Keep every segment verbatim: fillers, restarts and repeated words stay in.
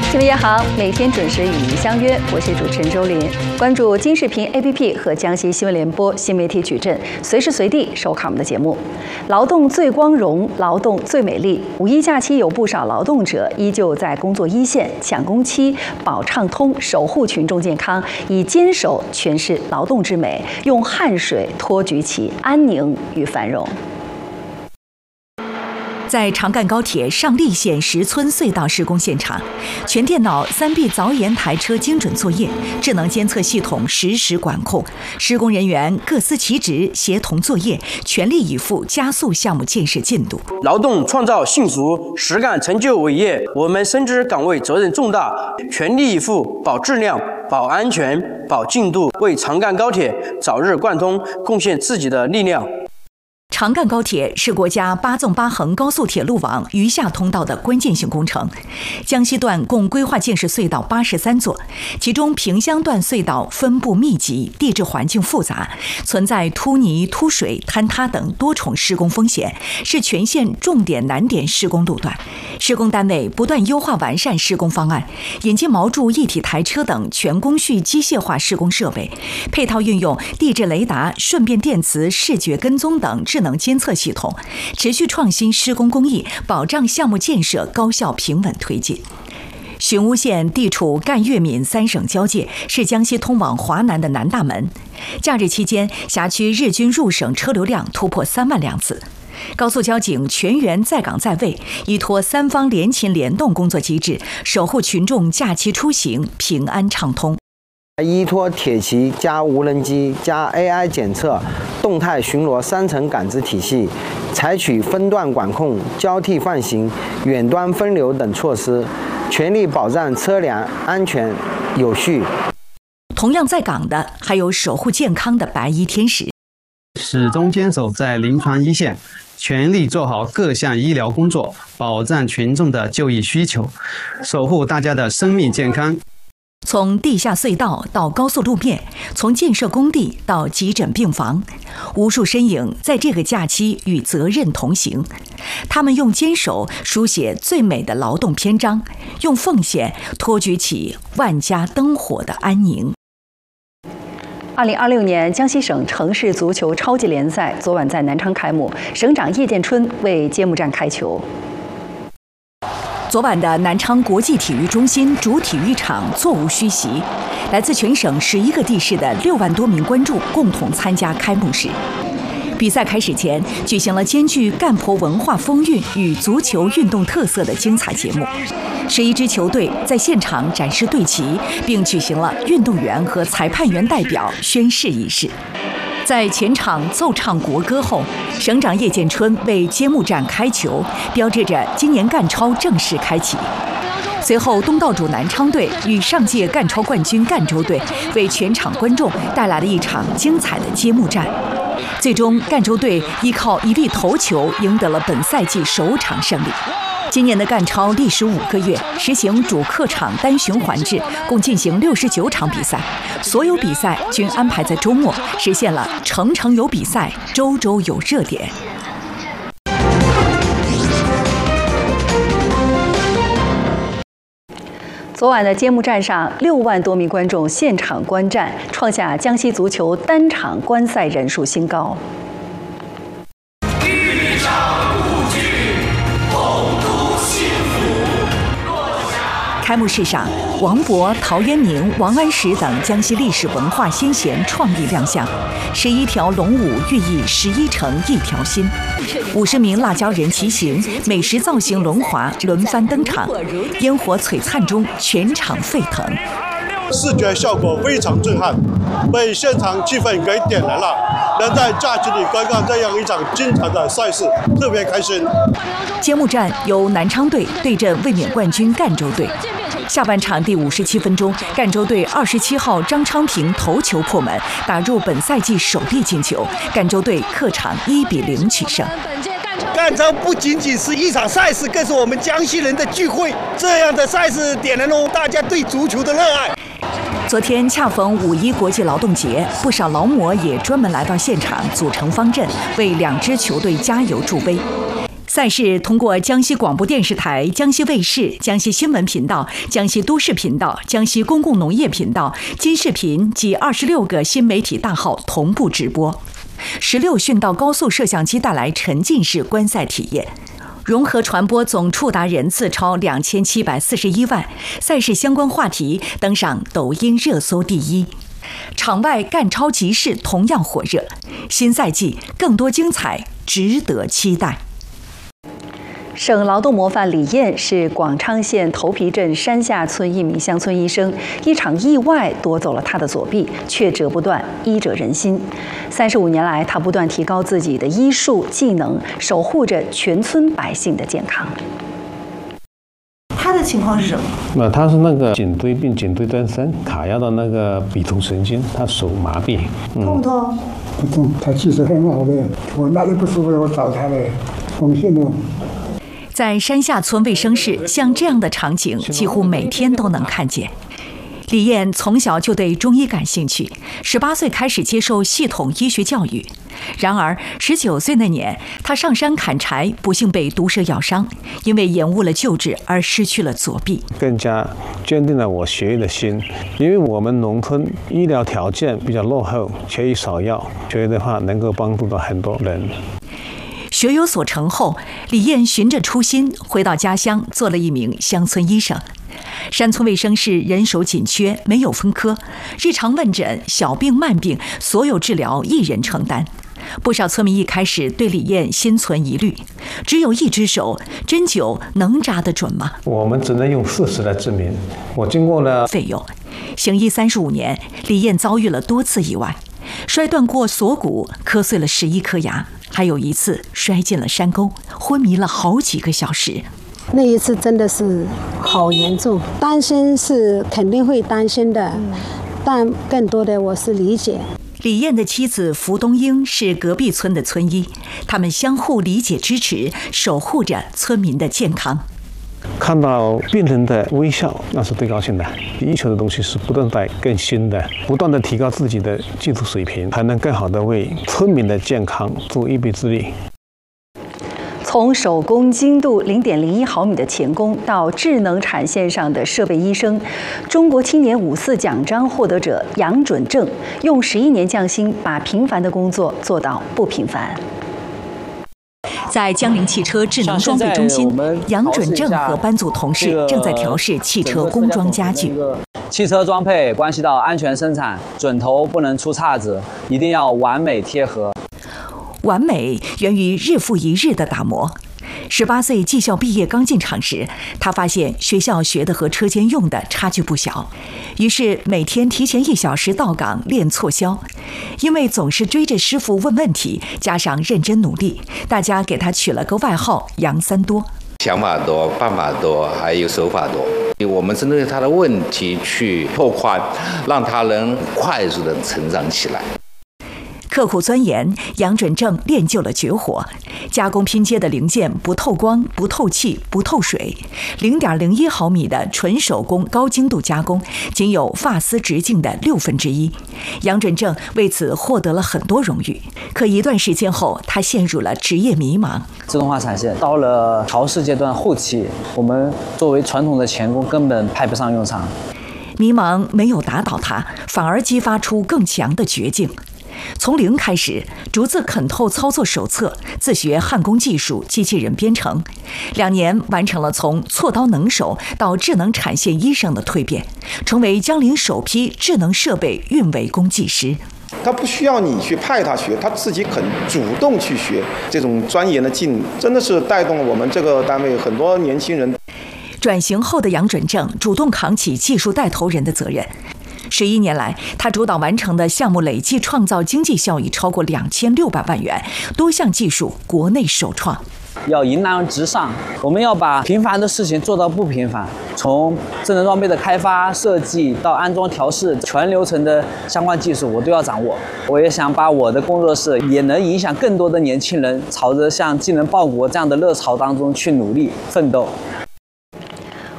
新闻夜航每天准时与您相约，我是主持人周林。关注金视频 A P P 和江西新闻联播新媒体矩阵，随时随地收看我们的节目。劳动最光荣，劳动最美丽。五一假期有不少劳动者依旧在工作一线抢工期、保畅通、守护群众健康，以坚守诠释劳动之美，用汗水托举起安宁与繁荣。 在长干高铁上栗县石村隧道施工现场，全电脑三 B 凿岩台车精准作业，智能监测系统实时管控，施工人员各司其职，协同作业，全力以赴加速项目建设进度。 劳动创造幸福，实干成就伟业。我们深知岗位责任重大，全力以赴保质量、保安全、保进度，为长干高铁早日贯通贡献自己的力量。 长干高铁是国家八纵八横高速铁路网余下通道的关键性工程。江西段共规划建设隧道八十三座，其中萍乡段隧道分布密集，地质环境复杂，存在凸泥、凸水、坍塌等多重施工风险，是全县重点难点施工路段。施工单位不断优化完善施工方案，引进锚柱一体台车等全工序机械化施工设备，配套运用地质雷达、瞬变电磁、视觉跟踪等智能监测系统，持续创新施工工艺，保障项目建设高效平稳推进。寻乌县地处赣粤闽三省交界，是江西通往华南的南大门。假日期间，辖区日均入省车流量突破三万辆次。高速交警全员在岗在位，依托三方联勤联动工作机制，守护群众假期出行平安畅通。 依托铁骑加无人机加 A I 检测、动态巡逻三层感知体系，采取分段管控、交替放行、远端分流等措施，全力保障车辆安全有序。 同样在岗的还有守护健康的白衣天使， 始终坚守在临床一线，全力做好各项医疗工作，保障群众的就医需求，守护大家的生命健康。 从地下隧道到高速路面，从建设工地到急诊病房，无数身影在这个假期与责任同行。他们用坚守书写最美的劳动篇章，用奉献托举起万家灯火的安宁。 二零二六年江西省城市足球超级联赛昨晚在南昌开幕，省长叶建春为揭幕战开球。 昨晚的南昌国际体育中心主体育场座无虚席，来自全省十一个地市的六万多名观众共同参加开幕式。比赛开始前，举行了兼具赣婆文化风韵与足球运动特色的精彩节目。十一支球队在现场展示队旗，并举行了运动员和裁判员代表宣誓仪式。在全场奏唱国歌后，省长叶建春为揭幕战开球，标志着今年赣超正式开启。随后，东道主南昌队与上届赣超冠军赣州队为全场观众带来了一场精彩的揭幕战。最终，赣州队依靠一粒头球赢得了本赛季首场胜利。今年的赣超历时五个月，实行主客场单循环制，共进行六十九场比赛，所有比赛均安排在周末，实现了城城有比赛，周周有热点。 昨晚的揭幕战上，六万多名观众现场观战，创下江西足球单场观赛人数新高。 开幕式上，王勃、陶渊明、王安石等江西历史文化先贤创意亮相，十一条龙舞寓意十一城一条心，五十名辣椒人骑行，美食造型轮滑轮番登场，烟火璀璨中全场沸腾， 视觉效果非常震撼，被现场气氛给点燃了。能在假期里观看这样一场精彩的赛事，特别开心。 揭幕战由南昌队对阵卫冕冠军赣州队。下半场第五十七分钟，赣州队二十七号张昌平头球破门，打入本赛季首粒进球，赣州队客场一比零取胜。 赣超不仅仅是一场赛事，更是我们江西人的聚会。这样的赛事点燃了大家对足球的热爱。 昨天恰逢五一国际劳动节，不少劳模也专门来到现场，组成方阵，为两支球队加油助威。 赛事通过江西广播电视台、江西卫视、江西新闻频道、江西都市频道、江西公共农业频道、金视频及二十六个新媒体大号同步直播。十六讯道高速摄像机带来沉浸式观赛体验。融合传播总触达人次超两千七百四十一万，赛事相关话题登上抖音热搜第一。场外干超集市同样火热，新赛季更多精彩，值得期待。 省劳动模范李艳是广昌县头皮镇山下村一名乡村医生，一场意外夺走了他的左臂，却折不断，医者仁心。三十五年来，他不断提高自己的医术技能，守护着全村百姓的健康。 他的情况是什么？ 那他是那个颈椎病，颈椎增生，卡压到那个笔突神经，他手麻痹。 嗯、痛不痛？ 不痛，他其实很好的。我哪里不舒服，我找他嘞，放心了。 在山下村卫生室，像这样的场景几乎每天都能看见。李艳从小就对中医感兴趣，十八岁开始接受系统医学教育。然而，十九岁那年，她上山砍柴，不幸被毒蛇咬伤，因为延误了救治而失去了左臂， 更加坚定了我学医的心。因为我们农村医疗条件比较落后，缺医少药，学医的话能够帮助到很多人。 学有所成后，李艳循着初心回到家乡，做了一名乡村医生。山村卫生室人手紧缺，没有分科，日常问诊、小病慢病，所有治疗一人承担。不少村民一开始对李艳心存疑虑，只有一只手，针灸能扎得准吗？ 我们只能用事实来证明。我经过了费用，行医三十五年，李艳遭遇了多次意外，摔断过锁骨，磕碎了十一颗牙。还有一次摔进了山沟，昏迷了好几个小时。 那一次真的是好严重，担心是肯定会担心的，但更多的我是理解。 李艳的妻子符东英是隔壁村的村医，他们相互理解支持，守护着村民的健康。 看到病人的微笑，那是最高兴的。医学的东西是不断在更新的，不断的提高自己的技术水平，才能更好的为村民的健康助一臂之力。 从手工精度零点零一毫米的钳工到智能产线上的设备医生，中国青年五四奖章获得者杨准正用十一年匠心，把平凡的工作做到不平凡。 在江铃汽车智能装备中心，杨准正和班组同事正在调试汽车工装家具。 汽车装配关系到安全生产，准头不能出岔子，一定要完美贴合。 完美源于日复一日的打磨。十八岁技校毕业刚进厂时，他发现学校学的和车间用的差距不小，于是每天提前一小时到岗练错销。因为总是追着师傅问问题，加上认真努力，大家给他取了个外号“杨三多”。 想法多，办法多，还有手法多。我们针对他的问题去拓宽，让他能快速的成长起来。 刻苦钻研，杨准正练就了绝活。加工拼接的零件不透光、不透气、不透水，零点零一毫米的纯手工高精度加工，仅有发丝直径的六分之一。杨准正为此获得了很多荣誉。可一段时间后，他陷入了职业迷茫。 自动化产线到了调试阶段后期，我们作为传统的钳工根本派不上用场。 迷茫没有打倒他，反而激发出更强的绝境。从零开始，逐字啃透操作手册，自学焊工技术、机器人编程，两年完成了从锉刀能手到智能产线医生的蜕变，成为江铃首批智能设备运维工技师。 他不需要你去派他学，他自己肯主动去学，这种钻研的劲真的是带动了我们这个单位很多年轻人。 转型后的杨准正主动扛起技术带头人的责任。十一年来，他主导完成的项目累计创造经济效益超过两千六百万元，多项技术国内首创。 要迎难而直上，我们要把平凡的事情做到不平凡。从智能装备的开发、设计到安装、调试，全流程的相关技术我都要掌握。我也想把我的工作室也能影响更多的年轻人，朝着像技能报国这样的热潮当中去努力奋斗。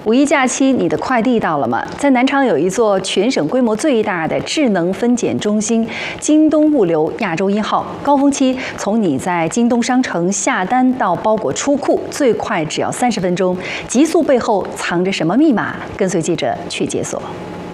五一假期，你的快递到了吗？在南昌有一座全省规模最大的智能分拣中心——京东物流亚洲一号。高峰期，从你在京东商城下单到包裹出库，最快只要三十分钟。极速背后藏着什么密码？跟随记者去解锁。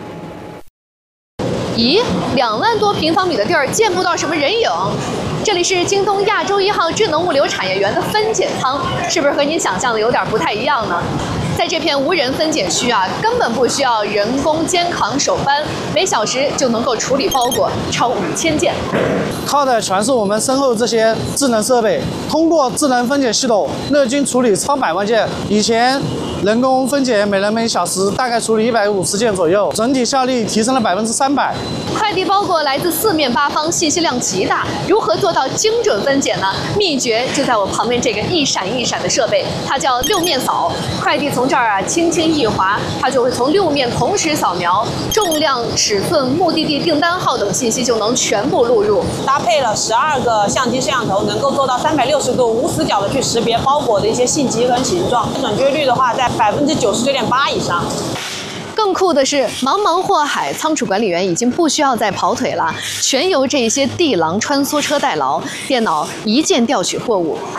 咦，两万多平方米的地儿见不到什么人影。这里是京东亚洲一号智能物流产业园的分拣仓，是不是和你想象的有点不太一样呢？在这片无人分拣区啊，根本不需要人工肩扛手搬，每小时就能够处理包裹超五千件。 靠的全是我们身后这些智能设备，通过智能分拣系统，日均处理超百万件。以前人工分拣每人每小时大概处理一百五十件左右，整体效率提升了百分之三百。 快递包裹来自四面八方，信息量极大，如何做到精准分拣呢？秘诀就在我旁边这个一闪一闪的设备，它叫六面扫。快递从这儿啊轻轻一划，它就会从六面同时扫描，重量、尺寸、目的地订单号等信息就能全部录入。 搭配了十二个相机摄像头，能够做到三百六十度无死角的去识别包裹的一些信息跟形状，准确率的话在百分之九十九点八以上。 更酷的是，茫茫货海，仓储管理员已经不需要再跑腿了，全由这些地狼穿梭车代劳，电脑一键调取货物，